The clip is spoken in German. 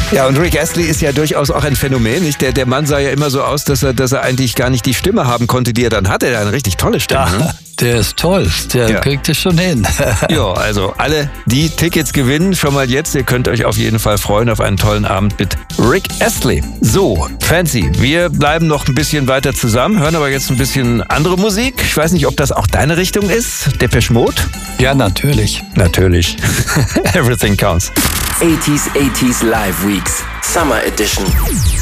Ja, und Rick Astley ist ja durchaus auch ein Phänomen, nicht? Der Mann sah ja immer so aus, dass er eigentlich gar nicht die Stimme haben konnte, die er dann hatte. Er hat eine richtig tolle Stimme. Ja, ne? Der ist toll. Der kriegt es schon hin. Ja, also alle, die Tickets gewinnen, schon mal jetzt. Ihr könnt euch auf jeden Fall freuen auf einen tollen Abend mit Rick Astley. So, Fancy, wir bleiben noch ein bisschen weiter zusammen, hören aber jetzt ein bisschen andere Musik. Ich weiß nicht, ob das auch deine Richtung ist. Depeche Mode? Ja, natürlich. Natürlich. Everything counts. 80s Live Weeks, Summer Edition.